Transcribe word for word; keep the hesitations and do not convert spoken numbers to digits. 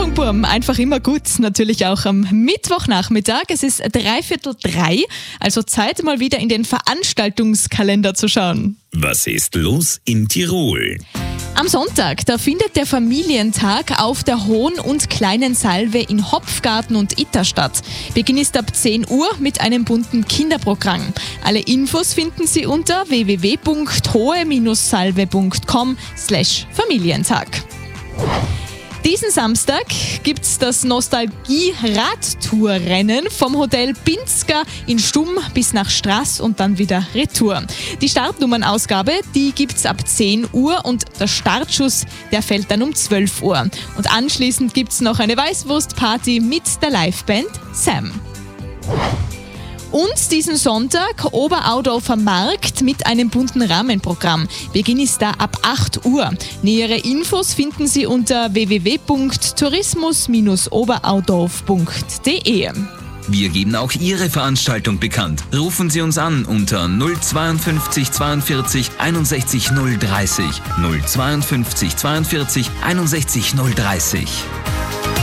Funkturm, einfach immer gut. Natürlich auch am Mittwochnachmittag. Es ist dreiviertel drei, also Zeit mal wieder in den Veranstaltungskalender zu schauen. Was ist los in Tirol? Am Sonntag, da findet der Familientag auf der Hohen und Kleinen Salve in Hopfgarten und Itter statt. Beginn ist ab zehn Uhr mit einem bunten Kinderprogramm. Alle Infos finden Sie unter w w w punkt hohe salve punkt com slash Familientag. Diesen Samstag gibt's das Nostalgie-Radtour-Rennen vom Hotel Pinzger in Stumm bis nach Straß und dann wieder Retour. Die Startnummernausgabe, die gibt's ab zehn Uhr und der Startschuss, der fällt dann um zwölf Uhr. Und anschließend gibt's noch eine Weißwurstparty mit der Liveband Sam. Und diesen Sonntag Oberaudorfer Markt mit einem bunten Rahmenprogramm. Beginn ist da ab acht Uhr. Nähere Infos finden Sie unter w w w punkt tourismus Bindestrich oberaudorf punkt d e. Wir geben auch Ihre Veranstaltung bekannt. Rufen Sie uns an unter null zweiundfünfzig zweiundvierzig einundsechzig null dreißig, null zweiundfünfzig zweiundvierzig einundsechzig null dreißig.